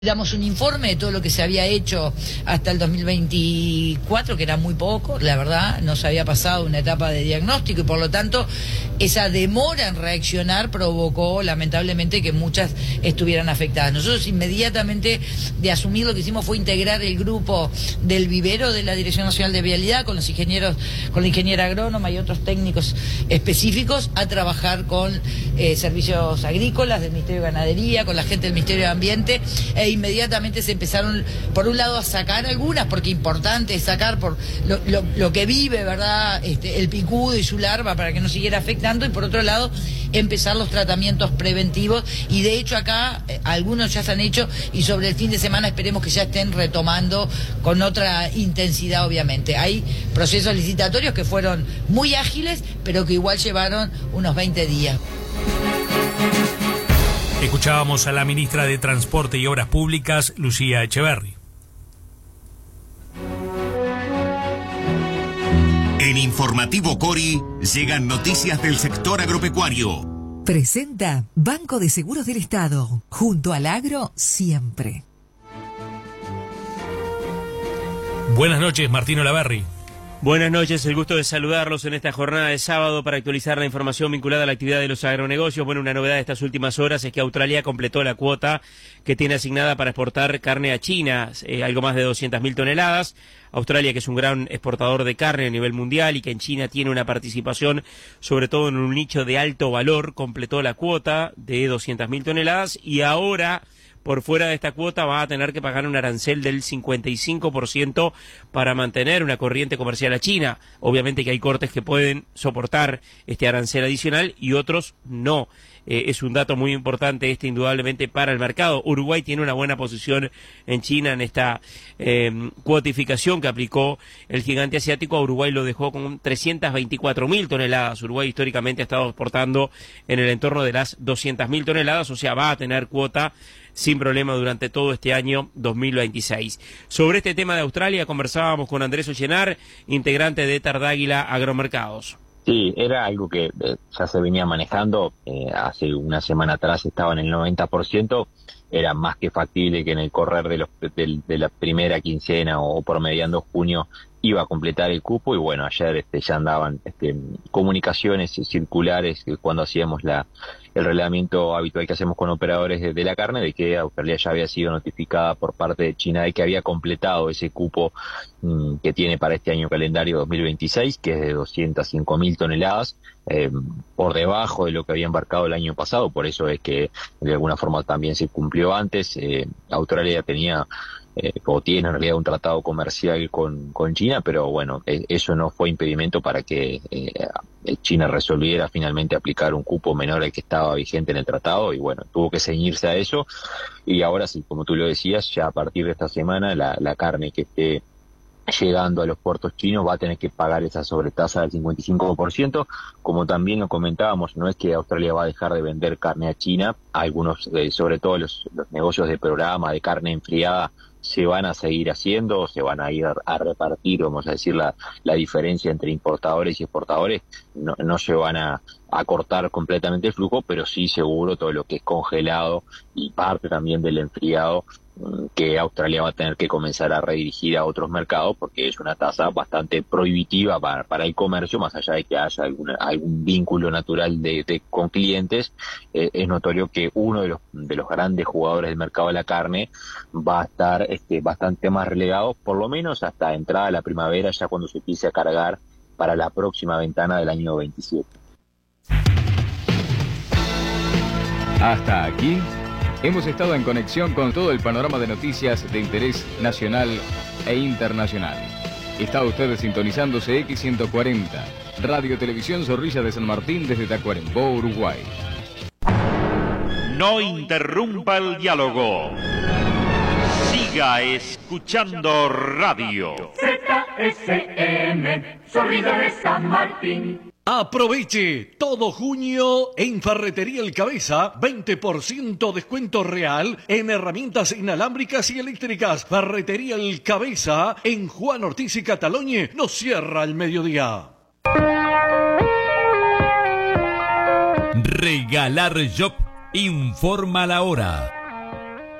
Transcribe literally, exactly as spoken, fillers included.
Damos un informe de todo lo que se había hecho hasta el dos mil veinticuatro, que era muy poco, la verdad, no se había pasado una etapa de diagnóstico y por lo tanto esa demora en reaccionar provocó lamentablemente que muchas estuvieran afectadas. Nosotros inmediatamente de asumir lo que hicimos fue integrar el grupo del vivero de la Dirección Nacional de Vialidad con los ingenieros, con la ingeniera agrónoma y otros técnicos específicos a trabajar con eh, servicios agrícolas del Ministerio de Ganadería, con la gente del Ministerio de Ambiente, e inmediatamente se empezaron, por un lado, a sacar algunas, porque importante es sacar por lo, lo, lo que vive, ¿verdad?, este, el picudo y su larva para que no siguiera afectando, y por otro lado, empezar los tratamientos preventivos, y de hecho acá eh, algunos ya se han hecho, y sobre el fin de semana esperemos que ya estén retomando con otra intensidad, obviamente. Hay procesos licitatorios que fueron muy ágiles, pero que igual llevaron unos veinte días. Escuchábamos a la ministra de Transporte y Obras Públicas, Lucía Echeverri. En Informativo Cori llegan noticias del sector agropecuario. Presenta Banco de Seguros del Estado, junto al agro siempre. Buenas noches, Martín Olaverri. Buenas noches, el gusto de saludarlos en esta jornada de sábado para actualizar la información vinculada a la actividad de los agronegocios. Bueno, una novedad de estas últimas horas es que Australia completó la cuota que tiene asignada para exportar carne a China, eh, algo más de doscientas mil toneladas. Australia, que es un gran exportador de carne a nivel mundial y que en China tiene una participación sobre todo en un nicho de alto valor, completó la cuota de doscientas mil toneladas y ahora, por fuera de esta cuota, va a tener que pagar un arancel del cincuenta y cinco por ciento para mantener una corriente comercial a China. Obviamente que hay cortes que pueden soportar este arancel adicional y otros no. Eh, es un dato muy importante este, indudablemente, para el mercado. Uruguay tiene una buena posición en China en esta eh, cuotificación que aplicó el gigante asiático. A Uruguay lo dejó con trescientas veinticuatro mil toneladas. Uruguay históricamente ha estado exportando en el entorno de las doscientas mil toneladas, o sea, va a tener cuota sin problema durante todo este año dos mil veintiséis. Sobre este tema de Australia conversábamos con Andrés Ollenar, integrante de Tardáguila Agromercados. Sí, era algo que eh, ya se venía manejando, eh, hace una semana atrás estaba en el noventa por ciento, era más que factible que en el correr de, los, de, de la primera quincena o promediando junio iba a completar el cupo, y bueno, ayer este, ya andaban este, comunicaciones circulares cuando hacíamos la el reglamento habitual que hacemos con operadores de, de la carne, de que Australia ya había sido notificada por parte de China de que había completado ese cupo mmm, que tiene para este año calendario dos mil veintiséis, que es de doscientas cinco mil toneladas, eh, por debajo de lo que había embarcado el año pasado. Por eso es que de alguna forma también se cumplió antes. eh, Australia tenía Eh, o tiene en realidad un tratado comercial con, con China, pero bueno, eh, eso no fue impedimento para que eh, China resolviera finalmente aplicar un cupo menor al que estaba vigente en el tratado, y bueno, tuvo que ceñirse a eso. Y ahora sí, como tú lo decías, ya a partir de esta semana la, la carne que esté llegando a los puertos chinos va a tener que pagar esa sobretasa del cincuenta y cinco por ciento. Como también lo comentábamos, no es que Australia va a dejar de vender carne a China. Algunos, eh, sobre todo los, los negocios de programa de carne enfriada, se van a seguir haciendo, se van a ir a repartir, vamos a decir, la, la diferencia entre importadores y exportadores. No, no se van a, a cortar completamente el flujo, pero sí seguro todo lo que es congelado y parte también del enfriado, que Australia va a tener que comenzar a redirigir a otros mercados, porque es una tasa bastante prohibitiva para, para el comercio, más allá de que haya alguna, algún vínculo natural de, de con clientes. Eh, es notorio que uno de los, de los grandes jugadores del mercado de la carne va a estar este, bastante más relegado, por lo menos hasta entrada de la primavera, ya cuando se empiece a cargar para la próxima ventana del año veintisiete. Hasta aquí hemos estado en conexión con todo el panorama de noticias de interés nacional e internacional. Está usted sintonizándose X ciento cuarenta, Radio Televisión Zorrilla de San Martín desde Tacuarembó, Uruguay. No interrumpa el diálogo. Siga escuchando radio. Z S M, Zorrilla de San Martín. Aproveche todo junio en Ferretería El Cabeza, veinte por ciento descuento real en herramientas inalámbricas y eléctricas. Ferretería El Cabeza en Juan Ortiz y Cataloñe nos cierra al mediodía. Regalar Shop informa la hora.